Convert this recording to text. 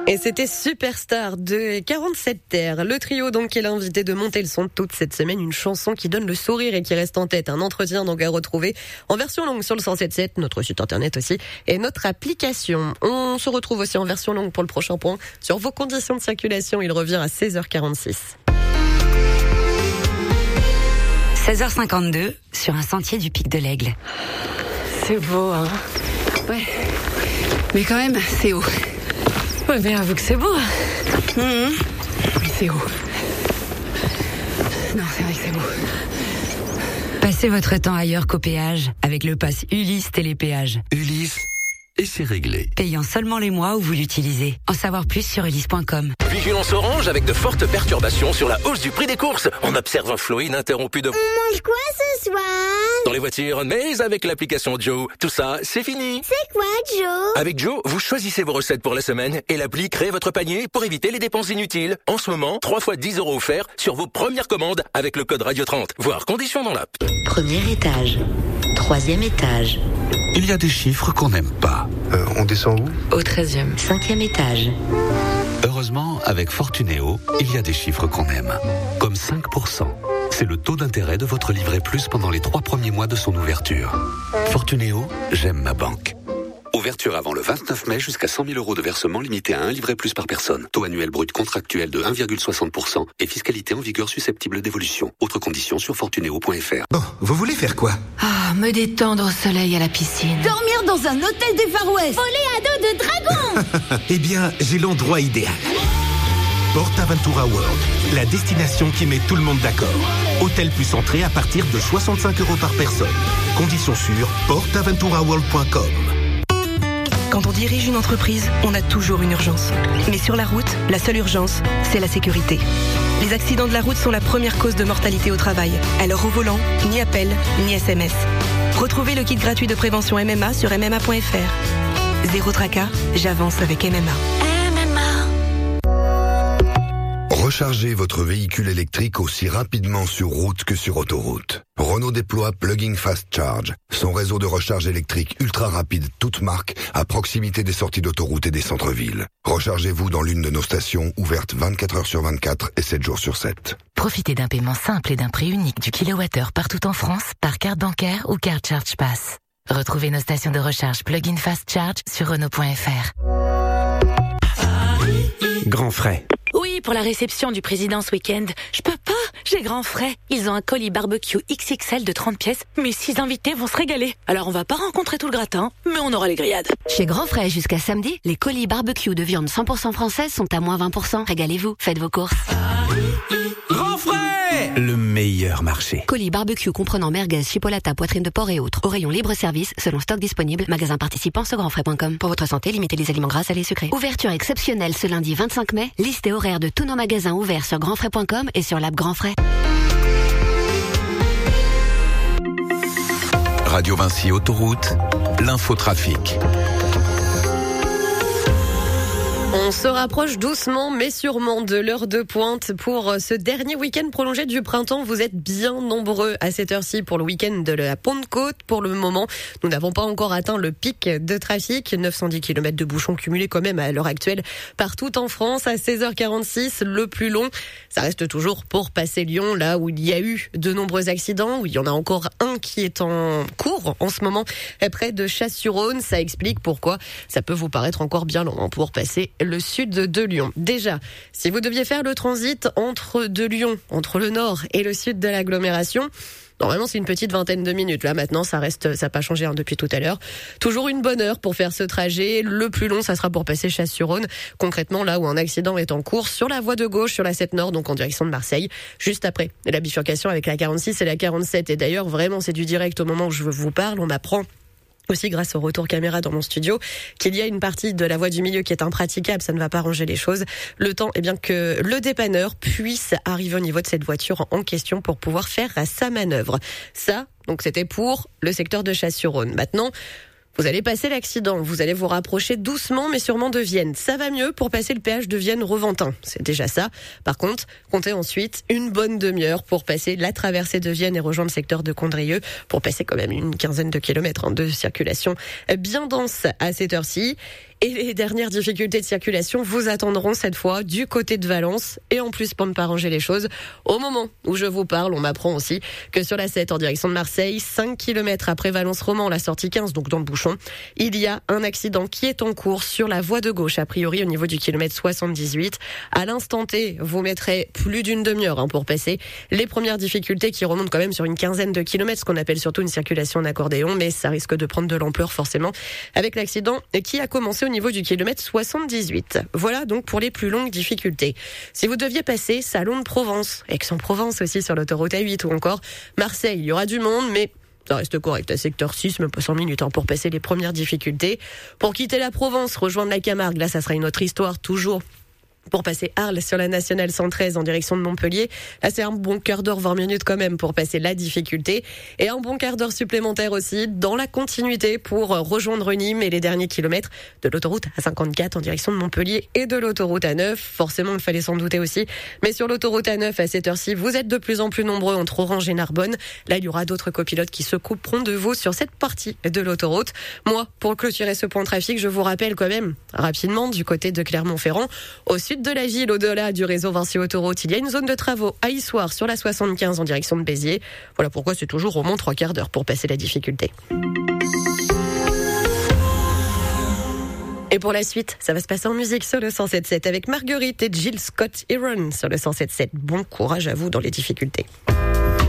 Et c'était Superstar de 47 Terres. Le trio donc qui est l'invité de monter le son toute cette semaine. Une chanson qui donne le sourire et qui reste en tête. Un entretien donc à retrouver en version longue sur le 107.7, notre site internet aussi, et notre application. On se retrouve aussi en version longue pour le prochain point sur vos conditions de circulation. Il revient à 16h46. 16h52 sur un sentier du Pic de l'Aigle. C'est beau, hein? Ouais. Mais quand même, c'est haut. Ouais, mais avoue que c'est beau. Oui, c'est haut. Non, c'est vrai que c'est beau. Passez votre temps ailleurs qu'au péage avec le pass Ulysse Télépéage. Ulysse, et c'est réglé. Payant seulement les mois où vous l'utilisez. En savoir plus sur ulysse.com. Vigilance orange avec de fortes perturbations sur la hausse du prix des courses. On observe un flot ininterrompu de... On mange quoi ce soir? Dans les voitures, mais avec l'application Joe, tout ça, c'est fini. C'est quoi, Joe? Avec Joe, vous choisissez vos recettes pour la semaine et l'appli crée votre panier pour éviter les dépenses inutiles. En ce moment, 3 fois 10 € offerts sur vos premières commandes avec le code Radio 30. Voir conditions dans l'app. Premier étage. 3e étage. Il y a des chiffres qu'on n'aime pas. On descend où? Au 13e. 5e étage. Heureusement, avec Fortunéo, il y a des chiffres qu'on aime. Comme 5%. C'est le taux d'intérêt de votre livret plus pendant les 3 premiers mois de son ouverture. Fortunéo, j'aime ma banque. Ouverture avant le 29 mai jusqu'à 100 000 € de versement limité à un livret plus par personne. Taux annuel brut contractuel de 1,60% et fiscalité en vigueur susceptible d'évolution. Autres conditions sur fortunéo.fr. Bon, vous voulez faire quoi? Ah, me détendre au soleil à la piscine. Dormir dans un hôtel des Far West. Voler à dos de dragon. Eh bien, j'ai l'endroit idéal. PortAventura World, la destination qui met tout le monde d'accord. Hôtel plus entrée à partir de 65 € par personne. Conditions sur portaventuraworld.com. Quand on dirige une entreprise, on a toujours une urgence. Mais sur la route, la seule urgence, c'est la sécurité. Les accidents de la route sont la première cause de mortalité au travail. Alors au volant, ni appel, ni SMS. Retrouvez le kit gratuit de prévention MMA sur MMA.fr. Zéro tracas, j'avance avec MMA. Rechargez votre véhicule électrique aussi rapidement sur route que sur autoroute. Renault déploie Plug-in Fast Charge, son réseau de recharge électrique ultra rapide toute marque à proximité des sorties d'autoroute et des centres-villes. Rechargez-vous dans l'une de nos stations ouvertes 24 heures sur 24 et 7 jours sur 7. Profitez d'un paiement simple et d'un prix unique du kilowattheure partout en France par carte bancaire ou carte Charge Pass. Retrouvez nos stations de recharge Plug-in Fast Charge sur Renault.fr. Grand frais. Oui, pour la réception du président ce week-end. Je peux pas, j'ai grand frais. Ils ont un colis barbecue XXL de 30 pièces. Mes 6 invités vont se régaler. Alors on va pas rencontrer tout le gratin, mais on aura les grillades. Chez Grand Frais, jusqu'à samedi, les colis barbecue de viande 100% française sont à moins 20%. Régalez-vous, faites vos courses. Grand frais, le meilleur marché. Colis barbecue comprenant merguez, chipolata, poitrine de porc et autres. Au rayon libre-service, selon stock disponible. Magasin participant sur grandfrais.com. Pour votre santé, limitez les aliments gras, salés et sucrés. Ouverture exceptionnelle ce lundi 25 mai. Liste et horaire de tous nos magasins ouverts sur grandfrais.com et sur l'app Grand Frais. Radio Vinci Autoroute, l'infotrafic. On se rapproche doucement mais sûrement de l'heure de pointe pour ce dernier week-end prolongé du printemps. Vous êtes bien nombreux à cette heure-ci pour le week-end de la Pentecôte. Pour le moment, nous n'avons pas encore atteint le pic de trafic. 910 km de bouchons cumulés quand même à l'heure actuelle partout en France. À 16h46, le plus long, ça reste toujours pour passer Lyon, là où il y a eu de nombreux accidents, où il y en a encore un qui est en cours en ce moment près de Chasse-sur-Rhône. Ça explique pourquoi ça peut vous paraître encore bien long pour passer le sud de Lyon. Déjà, si vous deviez faire le transit entre le nord et le sud de l'agglomération, normalement, c'est une petite vingtaine de minutes. Là, maintenant, ça n'a pas changé depuis tout à l'heure. Toujours une bonne heure pour faire ce trajet. Le plus long, ça sera pour passer Chasse-sur-Rhône. Concrètement, là où un accident est en cours, sur la voie de gauche, sur la 7 Nord, donc en direction de Marseille, juste après la bifurcation avec la 46 et la 47. Et d'ailleurs, vraiment, c'est du direct au moment où je vous parle. On m'apprend aussi grâce au retour caméra dans mon studio qu'il y a une partie de la voie du milieu qui est impraticable. Ça ne va pas arranger les choses. Le temps est bien que le dépanneur puisse arriver au niveau de cette voiture en question pour pouvoir faire sa manœuvre. Ça, donc c'était pour le secteur de Chasse-sur-Rhône. Maintenant, vous allez passer l'accident, vous allez vous rapprocher doucement mais sûrement de Vienne. Ça va mieux pour passer le péage de Vienne-Reventin, c'est déjà ça. Par contre, comptez ensuite une bonne demi-heure pour passer la traversée de Vienne et rejoindre le secteur de Condrieu, pour passer quand même une quinzaine de kilomètres de circulation bien dense à cette heure-ci. Et les dernières difficultés de circulation vous attendront cette fois du côté de Valence. Et en plus, pour ne pas ranger les choses, au moment où je vous parle, on m'apprend aussi que sur la 7 en direction de Marseille, 5 km après Valence-Roman, la sortie 15, donc dans le bouchon, il y a un accident qui est en cours sur la voie de gauche, a priori au niveau du kilomètre 78. À l'instant T, vous mettrez plus d'une demi-heure pour passer les premières difficultés qui remontent quand même sur une quinzaine de kilomètres, ce qu'on appelle surtout une circulation en accordéon, mais ça risque de prendre de l'ampleur forcément avec l'accident qui a commencé au niveau du kilomètre 78. Voilà donc pour les plus longues difficultés. Si vous deviez passer Salon de Provence, Aix-en-Provence aussi sur l'autoroute A8 ou encore Marseille, il y aura du monde, mais ça reste correct, à secteur 6, même pas 100 minutes pour passer les premières difficultés. Pour quitter la Provence, rejoindre la Camargue, là ça sera une autre histoire, toujours pour passer Arles sur la nationale 113 en direction de Montpellier. Là, c'est un bon quart d'heure, 20 minutes quand même pour passer la difficulté. Et un bon quart d'heure supplémentaire aussi dans la continuité pour rejoindre Nîmes et les derniers kilomètres de l'autoroute A54 en direction de Montpellier et de l'autoroute A9. Forcément, il fallait s'en douter aussi. Mais sur l'autoroute A9, à cette heure-ci, vous êtes de plus en plus nombreux entre Orange et Narbonne. Là, il y aura d'autres copilotes qui se couperont de vous sur cette partie de l'autoroute. Moi, pour clôturer ce point de trafic, je vous rappelle quand même rapidement du côté de Clermont-Ferrand, au sud de la ville, au-delà du réseau Vinci Autoroute, il y a une zone de travaux à Issoire sur la 75 en direction de Béziers. Voilà pourquoi c'est toujours au moins 3 quarts d'heure pour passer la difficulté. Et pour la suite, ça va se passer en musique sur le 107.7 avec Marguerite et Jill Scott Heron sur le 107.7. Bon courage à vous dans les difficultés.